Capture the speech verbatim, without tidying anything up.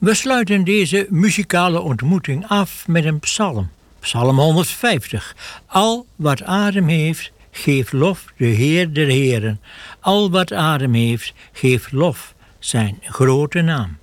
We sluiten deze muzikale ontmoeting af met een psalm. Psalm honderdvijftig. Al wat adem heeft, geef lof de Heer der Heren. Al wat adem heeft, geef lof zijn grote naam.